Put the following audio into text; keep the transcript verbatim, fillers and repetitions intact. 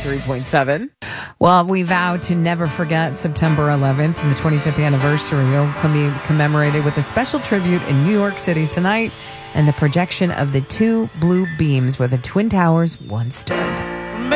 three point seven. Well, we vow to never forget September eleventh and the twenty-fifth anniversary will be commemorated with a special tribute in New York City tonight and the projection of the two blue beams where the Twin Towers once stood.